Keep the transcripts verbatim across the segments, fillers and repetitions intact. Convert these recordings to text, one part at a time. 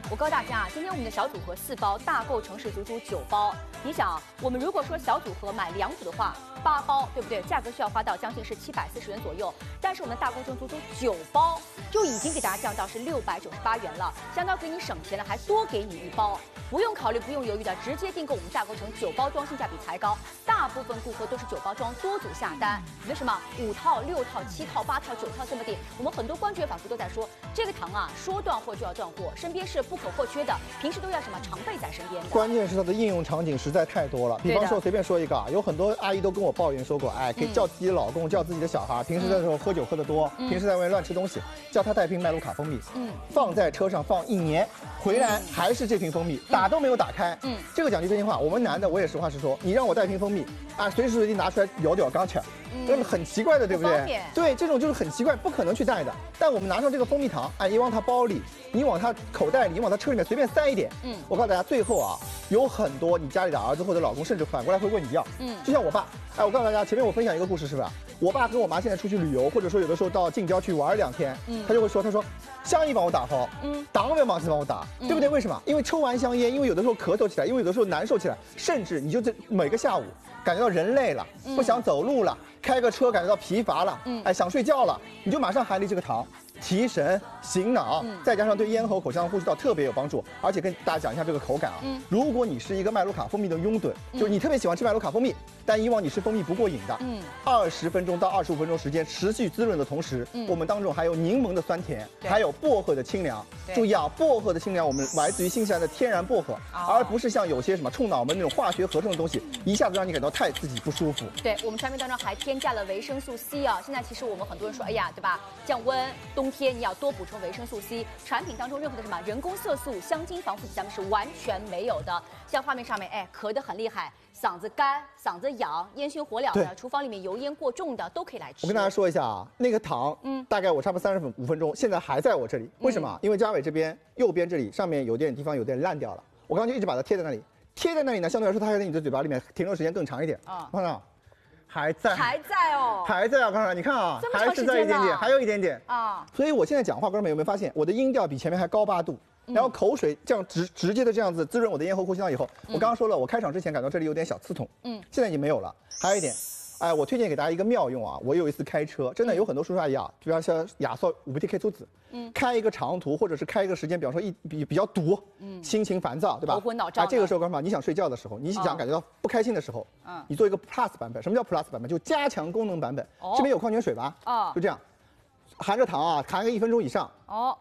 我告诉大家啊，今天我们的小组合四包，大构成是足足九包。你想，我们如果说小组合买两组的话，八包，对不对？价格需要花到将近是七百四十元左右。但是我们的大构成足足九包，就已经给大家降到是六百九十八元了，相当给你省钱了，还多给你一包。不用考虑，不用犹豫的，直接订购我们大构成九包装，性价比才高。大部分顾客都是九包装多组下单，为什么？五套、六套、七套、八套、九套这么订？我们很多关注的粉丝都在说，这个糖啊，说断货就要断货，身边是不可或缺的，平时都要什么常备在身边的。 关键是它的应用场景实在太多了，比方说随便说一个啊，有很多阿姨都跟我抱怨说过，哎，可以叫自己的老公，叫自己的小孩，平时的时候喝酒喝得多， 嗯、 平时在外面乱吃东西，叫他带瓶麦卢卡蜂蜜，嗯，放在车上放一年，回来还是这瓶蜂蜜，打都没有打开，嗯，这个讲句真心话，我们男的我也实话实说，你让我带瓶蜂蜜啊，随时随地拿出来摇摇刚吃。那么很奇怪的，对不对？对，这种就是很奇怪，不可能去带的。但我们拿上这个蜂蜜糖，哎，你往他包里，你往他口袋里，你往他车里面随便塞一点。嗯，我告诉大家，最后啊，有很多你家里的儿子或者老公，甚至反过来会问你要。嗯，就像我爸，哎，我告诉大家，前面我分享一个故事，是吧？我爸跟我妈现在出去旅游，或者说有的时候到近郊去玩两天，嗯，他就会说，他说香烟帮我打好，嗯，糖不要忘记帮我打，对不对？为什么？因为抽完香烟，因为有的时候咳嗽起来，因为有的时候难受起来，甚至你就这每个下午感觉到人累了，不想走路了。开个车感觉到疲乏了，嗯，哎，想睡觉了，你就马上含粒这个糖，提神醒脑，嗯、再加上对咽喉、口腔呼吸道特别有帮助，而且跟大家讲一下这个口感啊，嗯，如果你是一个麦卢卡蜂蜜的拥趸，嗯、就是你特别喜欢吃麦卢卡蜂蜜，但以往你吃蜂蜜不过瘾的，嗯，二十分钟到二十五分钟时间持续滋润的同时，嗯，我们当中还有柠檬的酸甜，还有薄荷的清凉，注意啊，薄荷的清凉我们来自于新西兰的天然薄荷，哦、而不是像有些什么冲脑门那种化学合成的东西，一下子让你感到太刺激不舒服。 对我们产品当中还添加了维生素 C 啊，现在其实我们很多人说，哎呀，对吧？降温，冬天你要多补充维生素 C。产品当中任何的什么人工色素、香精、防腐剂，咱们是完全没有的。像画面上面，哎，咳得很厉害，嗓子干、嗓子痒、烟熏火燎的，厨房里面油烟过重的都可以来吃。 我跟大家说一下啊，那个糖，嗯，大概我差不多三十五分钟，现在还在我这里。为什么？嗯、因为嘉伟这边右边这里上面有点地方有点烂掉了，我刚刚就一直把它贴在那里，贴在那里呢，相对来说它还在你的嘴巴里面停留时间更长一点。啊，看到。还在， 还在哦， 还在啊！刚才你看啊，还是在一点点，还有一点点啊。所以我现在讲话，观众们有没有发现，我的音调比前面还高八度？嗯、然后口水这样直直接的这样子滋润我的咽喉呼吸道以后，嗯、我刚刚说了，我开场之前感到这里有点小刺痛，嗯，现在已经没有了。还有一点，哎，我推荐给大家一个妙用啊！我有一次开车，真的有很多叔叔阿姨啊，比方像亚瑟五 B T K 粗子，嗯，开一个长途或者是开一个时间，比方说一比比较堵，嗯，心情烦躁，对吧？ 头昏脑胀。 啊，这个时候干嘛？你想睡觉的时候，你想感觉到不开心的时候，嗯，你做一个 Plus 版本。什么叫 Plus 版本？就加强功能版本。哦，这边有矿泉水吧？啊，就这样，含着糖啊，含个一分钟以上。哦。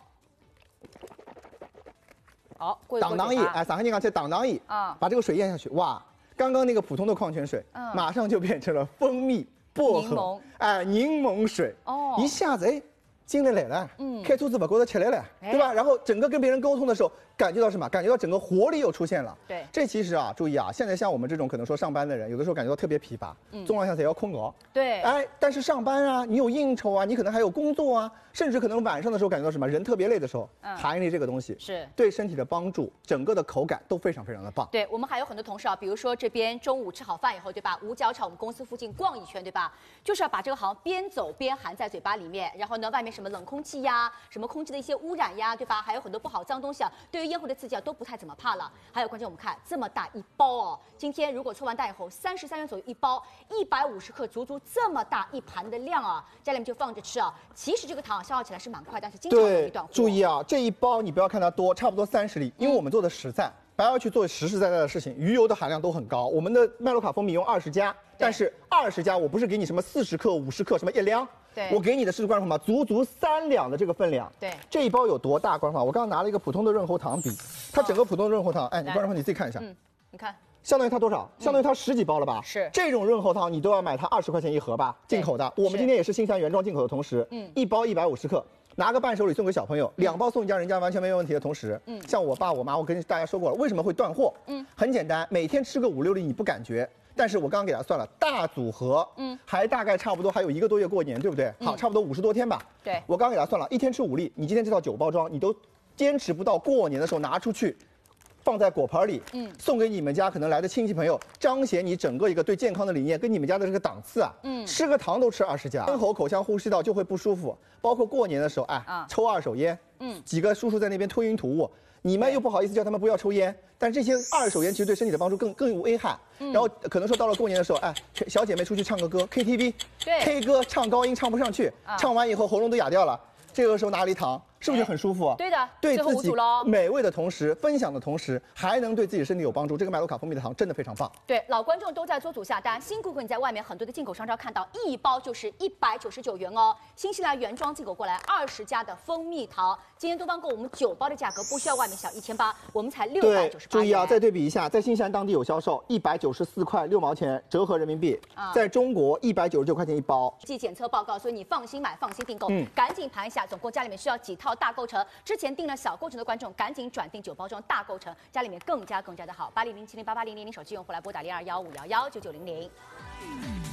好， 挡挡一，哎，撒开你刚才挡挡一，啊，把这个水咽下去，哇！刚刚那个普通的矿泉水，嗯，马上就变成了蜂蜜、薄荷，哎，柠檬水，哦，一下子哎，精力来了，嗯，开车子不觉得吃力了，对吧？然后整个跟别人沟通的时候，感觉到什么？感觉到整个活力又出现了。 对， 这其实啊，注意啊，现在像我们这种可能说上班的人，有的时候感觉到特别疲乏，嗯，中浪向才要空熬， 对， 哎，但是上班啊，你有应酬啊，你可能还有工作啊，甚至可能晚上的时候感觉到什么？人特别累的时候，嗯，含一粒这个东西是对身体的帮助，整个的口感都非常非常的棒。 对我们还有很多同事啊，比如说这边中午吃好饭以后，对吧？五角场我们公司附近逛一圈，对吧？就是要把这个好像边走边含在嘴巴里面，然后呢，外面什么冷空气呀，什么空气的一些污染呀，对吧？还有很多不好脏东西啊，对于咽喉的刺激啊都不太怎么怕了。还有关键我们看这么大一包哦，今天如果抽完单以后，三十三元左右一包，一百五十克，足足这么大一盘的量啊，家里面就放着吃啊。其实这个糖消耗起来是蛮快，但是经常有一段。 注意啊，这一包你不要看它多，差不多三十粒，因为我们做的实在。不要去做实实在在的事情，鱼油的含量都很高。我们的麦卢卡蜂蜜用二十加，但是二十加我不是给你什么四十克、五十克什么一两，对，我给你的是观众朋友们足足三两的这个分量。 对， 这一包有多大？观众朋友，我刚刚拿了一个普通的润喉糖比，它整个普通的润喉糖，哎，你观众朋友你自己看一下，嗯， 你看， 相当于它多少？相当于它十几包了吧？ 是， 这种润喉糖你都要买它二十块钱一盒吧？进口的，我们今天也是新西兰原装进口的同时，嗯，一包一百五十克。拿个伴手礼送给小朋友，两包送一家人家完全没有问题的同时，嗯，像我爸我妈，我跟大家说过了，为什么会断货？嗯，很简单，每天吃个五六粒你不感觉，但是我刚刚给他算了，大组合，嗯，还大概差不多还有一个多月过年，对不对？好，差不多五十多天吧。 对， 我刚刚给他算了，一天吃五粒，你今天这套九包装，你都坚持不到过年的时候拿出去， 放在果盘里，嗯，送给你们家可能来的亲戚朋友，彰显你整个一个对健康的理念跟你们家的这个档次啊，嗯，吃个糖都吃二十家，咽喉、口腔、呼吸道就会不舒服，包括过年的时候，哎，啊、抽二手烟，嗯，几个叔叔在那边吞云吐雾。你们又不好意思叫他们不要抽烟，但这些二手烟其实对身体的帮助更更有危害。嗯、然后可能说到了过年的时候，哎，小姐妹出去唱个歌 ，K T V，K 歌唱高音唱不上去，啊、唱完以后喉咙都哑掉了，这个时候拿了一糖，是不是很舒服？ 对的， 对自己美味的同时，分享的同时，还能对自己身体有帮助。这个麦卢卡蜂蜜的糖真的非常棒。 对，老观众都在做组下单，新顾客你在外面很多的进口商超看到，一包就是一百九十九元哦。新西兰原装进口过来二十家的蜂蜜糖，今天东方购我们九包的价格不需要外面小一千八，我们才六百九十八。 注意啊，再对比一下，在新西兰当地有销售一百九十四块六毛钱，折合人民币，啊、在中国一百九十九块钱一包。 记检测报告，所以你放心买，放心订购，嗯、赶紧盘一下，总共家里面需要几套大构成。之前订了小构成的观众，赶紧转订九包装大构成，家里面更加更加的好。八零零七零八八零零零手机用户来拨打零二幺五幺幺九九零零。